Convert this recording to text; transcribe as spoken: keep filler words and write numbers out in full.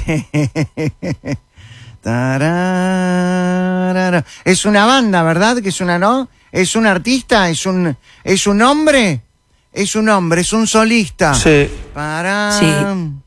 Tararara. Es una banda, ¿verdad? Que es una, ¿no? Es un artista, es un, es un hombre, es un hombre, es un solista. Sí. Para... Sí.